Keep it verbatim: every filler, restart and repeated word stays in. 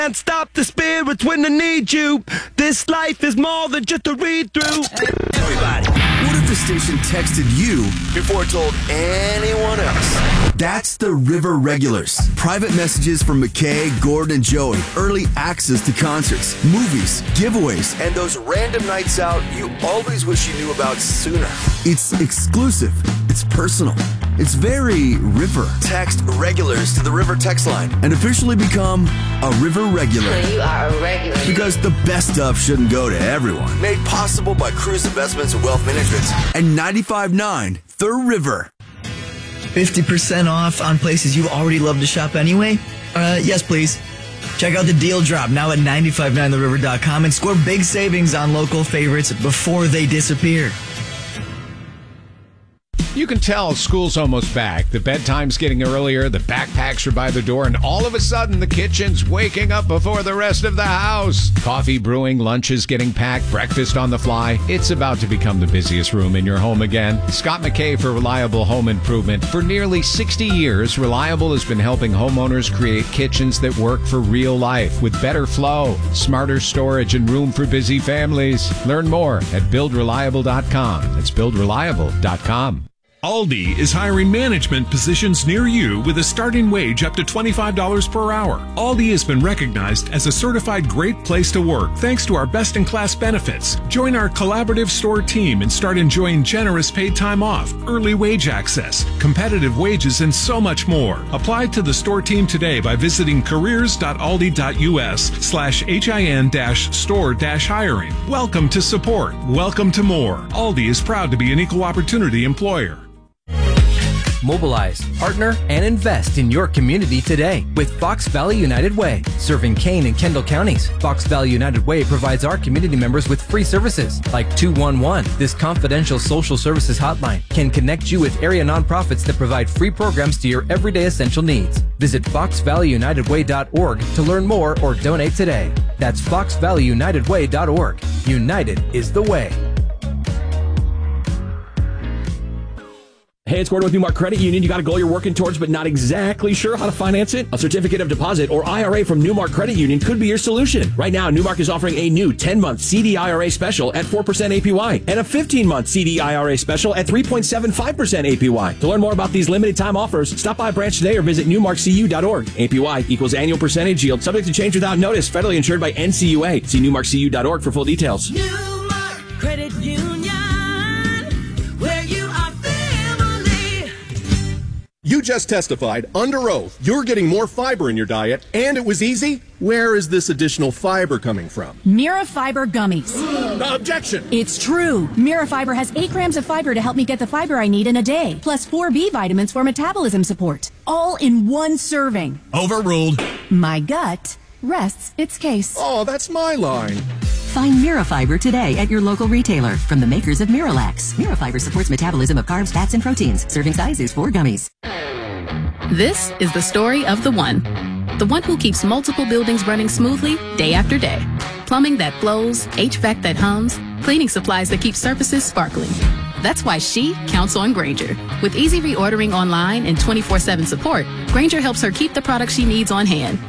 Can't stop the spirits when I need you. This life is more than just a read-through. Everybody, what if the station texted you before it told anyone else? That's the River Regulars. Private messages from McKay, Gordon, and Joey. Early access to concerts, movies, giveaways, and those random nights out you always wish you knew about sooner. It's exclusive. It's personal. It's very River. Text Regulars to the River text line and officially become a River Regular. You are a regular. Because the best stuff shouldn't go to everyone. Made possible by Cruise Investments and Wealth Management and ninety-five point nine The River. fifty percent off on places you already love to shop anyway? Uh, yes, please. Check out the deal drop now at nine five nine the river dot com and score big savings on local favorites before they disappear. You can tell school's almost back. The bedtime's getting earlier, the backpacks are by the door, and all of a sudden the kitchen's waking up before the rest of the house. Coffee brewing, lunches getting packed, breakfast on the fly. It's about to become the busiest room in your home again. Scott McKay for Reliable Home Improvement. For nearly sixty years, Reliable has been helping homeowners create kitchens that work for real life with better flow, smarter storage, and room for busy families. Learn more at build reliable dot com. That's build reliable dot com. Aldi is hiring management positions near you with a starting wage up to twenty-five dollars per hour. Aldi has been recognized as a certified great place to work thanks to our best-in-class benefits. Join our collaborative store team and start enjoying generous paid time off, early wage access, competitive wages, and so much more. Apply to the store team today by visiting careers dot aldi dot u s slash hin dash store dash hiring. Welcome to support. Welcome to more. Aldi is proud to be an equal opportunity employer. Mobilize, partner, and invest in your community today with Fox Valley United Way. Serving Kane and Kendall counties, Fox Valley United Way provides our community members with free services like two one one. This confidential social services hotline can connect you with area nonprofits that provide free programs to your everyday essential needs. Visit fox valley united way dot org to learn more or donate today. That's fox valley united way dot org. United is the way. Hey, it's Gordon with Newmark Credit Union. You got a goal you're working towards but not exactly sure how to finance it? A certificate of deposit or I R A from Newmark Credit Union could be your solution. Right now, Newmark is offering a new ten-month C D I R A special at four percent A P Y and a fifteen-month C D I R A special at three point seven five percent A P Y. To learn more about these limited time offers, stop by a branch today or visit newmark c u dot org. A P Y equals annual percentage yield, subject to change without notice, federally insured by N C U A. See newmark c u dot org for full details. Newmark Credit Union, where you are. You just testified under oath you're getting more fiber in your diet, and it was easy? Where is this additional fiber coming from? Mira Fiber Gummies. Objection! It's true. Mira Fiber has eight grams of fiber to help me get the fiber I need in a day, plus four B vitamins for metabolism support, all in one serving. Overruled. My gut rests its case. Oh, that's my line. Find Mirafiber today at your local retailer from the makers of Miralax. Mirafiber supports metabolism of carbs, fats, and proteins. Serving size is four gummies. This is the story of the one. The one who keeps multiple buildings running smoothly day after day. Plumbing that flows, H V A C that hums, cleaning supplies that keep surfaces sparkling. That's why she counts on Grainger. With easy reordering online and twenty-four seven support, Grainger helps her keep the products she needs on hand